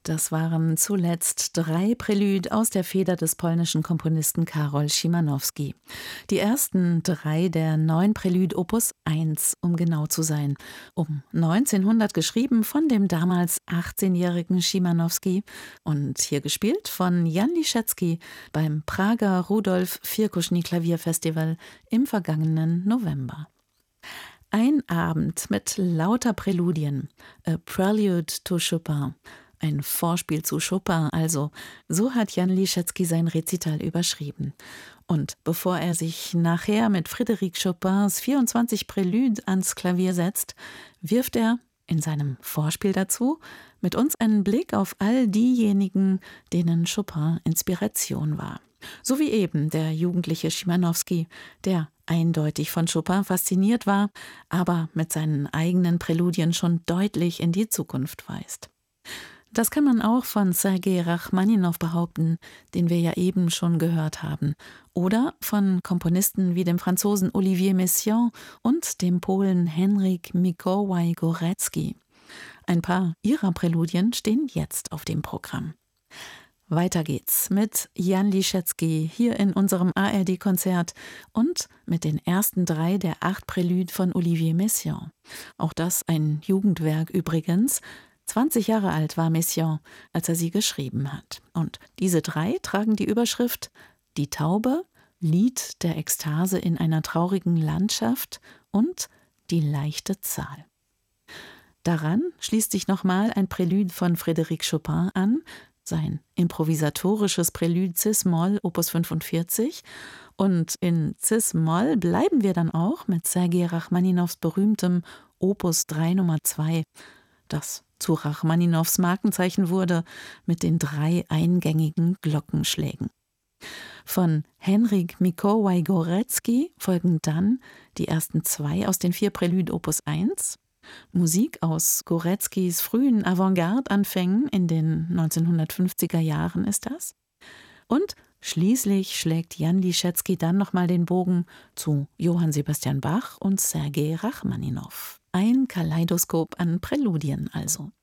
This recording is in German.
Das waren zuletzt 3 Prälüde aus der Feder des polnischen Komponisten Karol Szymanowski. Die ersten 3 der 9 Prälüde Opus 1, um genau zu sein. Um 1900 geschrieben von dem damals 18-jährigen Szymanowski und hier gespielt von Jan Liszewski beim Prager Rudolf Firkuschny Klavierfestival im vergangenen November. Ein Abend mit lauter Präludien, a Prelude to Chopin. Ein Vorspiel zu Chopin also, so hat Jan Liszewski sein Rezital überschrieben. Und bevor er sich nachher mit Frédéric Chopins 24 Prälüde ans Klavier setzt, wirft er in seinem Vorspiel dazu mit uns einen Blick auf all diejenigen, denen Chopin Inspiration war. So wie eben der jugendliche Szymanowski, der eindeutig von Chopin fasziniert war, aber mit seinen eigenen Präludien schon deutlich in die Zukunft weist. Das kann man auch von Sergei Rachmaninow behaupten, den wir ja eben schon gehört haben, oder von Komponisten wie dem Franzosen Olivier Messiaen und dem Polen Henryk Mikołaj-Górecki. Ein paar ihrer Präludien stehen jetzt auf dem Programm. Weiter geht's mit Jan Liszewski hier in unserem ARD-Konzert und mit den ersten 3 der 8 Prälüde von Olivier Messiaen. Auch das ein Jugendwerk übrigens. 20 Jahre alt war Messiaen, als er sie geschrieben hat. Und diese 3 tragen die Überschrift Die Taube, Lied der Ekstase in einer traurigen Landschaft und Die leichte Zahl. Daran schließt sich nochmal ein Prälüde von Frédéric Chopin an, sein improvisatorisches Prälüde Cis-Moll Opus 45. Und in Cis-Moll bleiben wir dann auch mit Sergei Rachmaninows berühmtem Opus 3 Nummer 2, das zu Rachmaninows Markenzeichen wurde mit den 3 eingängigen Glockenschlägen. Von Henryk Mikołaj-Górecki folgen dann die ersten 2 aus den 4 Prälüde Opus 1, Musik aus Góreckis frühen Avantgarde-Anfängen in den 1950er Jahren ist das. Und schließlich schlägt Jan Liszewski dann nochmal den Bogen zu Johann Sebastian Bach und Sergei Rachmaninow. Ein Kaleidoskop an Präludien also.